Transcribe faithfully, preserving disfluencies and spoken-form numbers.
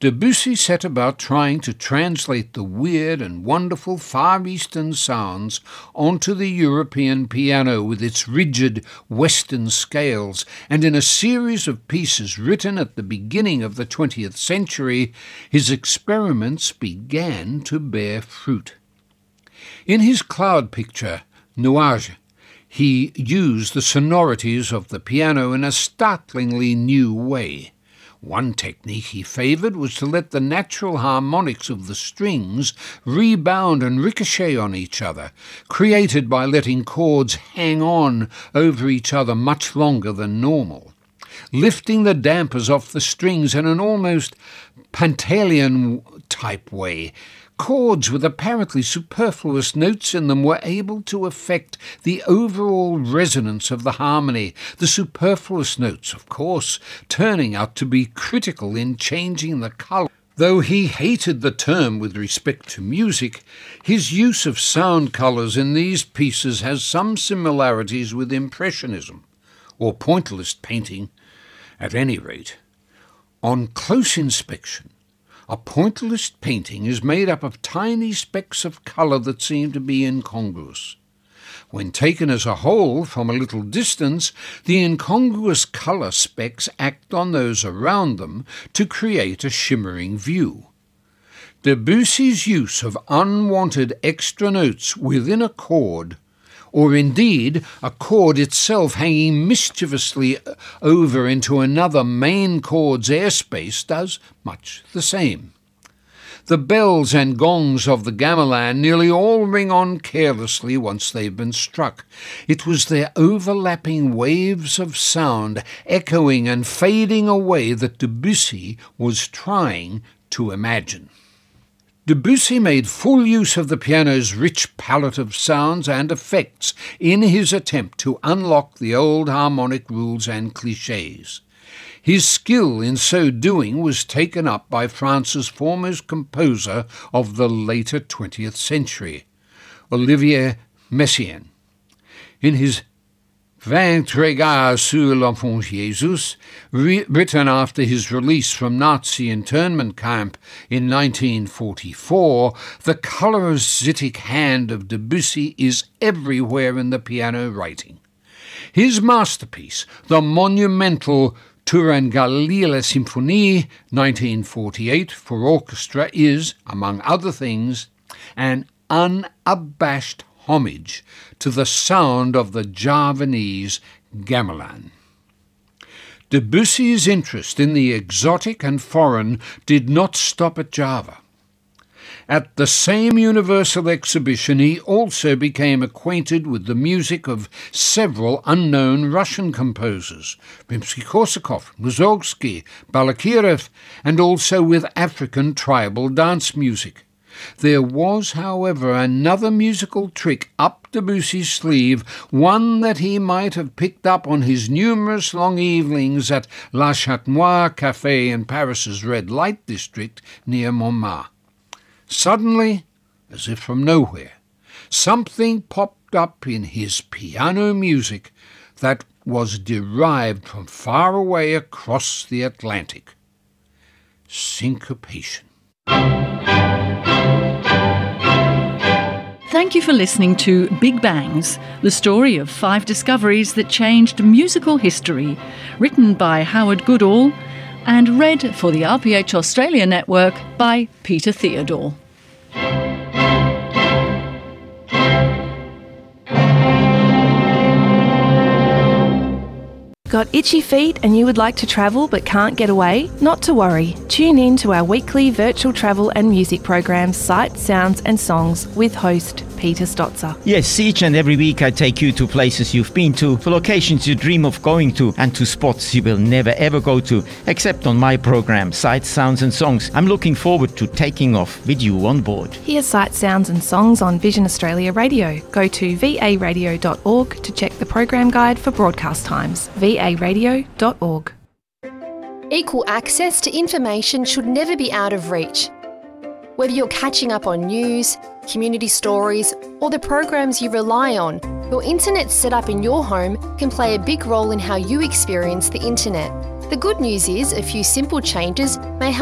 Debussy set about trying to translate the weird and wonderful Far Eastern sounds onto the European piano with its rigid Western scales, and in a series of pieces written at the beginning of the twentieth century, his experiments began to bear fruit. In his cloud picture, Nuages, he used the sonorities of the piano in a startlingly new way. One technique he favoured was to let the natural harmonics of the strings rebound and ricochet on each other, created by letting chords hang on over each other much longer than normal, lifting the dampers off the strings in an almost Pantaleon-type way. Chords with apparently superfluous notes in them were able to affect the overall resonance of the harmony, the superfluous notes, of course, turning out to be critical in changing the colour. Though he hated the term with respect to music, his use of sound colours in these pieces has some similarities with Impressionism, or pointillist painting, at any rate. On close inspection, a pointillist painting is made up of tiny specks of colour that seem to be incongruous. When taken as a whole from a little distance, the incongruous colour specks act on those around them to create a shimmering view. Debussy's use of unwanted extra notes within a chord, or indeed a chord itself hanging mischievously over into another main chord's airspace, does much the same. The bells and gongs of the gamelan nearly all ring on carelessly once they've been struck. It was their overlapping waves of sound, echoing and fading away, that Debussy was trying to imagine. Debussy made full use of the piano's rich palette of sounds and effects in his attempt to unlock the old harmonic rules and clichés. His skill in so doing was taken up by France's foremost composer of the later twentieth century, Olivier Messiaen. In his Vingt Regards sur l'Enfant Jésus, written after his release from Nazi internment camp in nineteen forty-four, the coloritic hand of Debussy is everywhere in the piano writing. His masterpiece, the monumental Turangalila Symphonie, nineteen forty-eight, for orchestra, is, among other things, an unabashed homage to the sound of the Javanese gamelan. Debussy's interest in the exotic and foreign did not stop at Java. At the same Universal Exhibition, he also became acquainted with the music of several unknown Russian composers, Rimsky-Korsakov, Mussorgsky, Balakirev, and also with African tribal dance music. There was, however, another musical trick up Debussy's sleeve, one that he might have picked up on his numerous long evenings at La Chatte Noire Café in Paris's red light district near Montmartre. Suddenly, as if from nowhere, something popped up in his piano music that was derived from far away across the Atlantic. Syncopation. Thank you for listening to Big Bangs, the story of five discoveries that changed musical history, written by Howard Goodall and read for the R P H Australia Network by Peter Theodore. Got itchy feet and you would like to travel but can't get away? Not to worry. Tune in to our weekly virtual travel and music programs, Sights, Sounds and Songs with host Peter Stotzer. Yes, each and every week I take you to places you've been to, for locations you dream of going to, and to spots you will never ever go to, except on my program, Sights, Sounds and Songs. I'm looking forward to taking off with you on board. Hear Sights, Sounds and Songs on Vision Australia Radio. Go to v a radio dot org to check the program guide for broadcast times. v a radio dot org. Equal access to information should never be out of reach. Whether you're catching up on news, community stories, or the programs you rely on, your internet setup in your home can play a big role in how you experience the internet. The good news is a few simple changes may help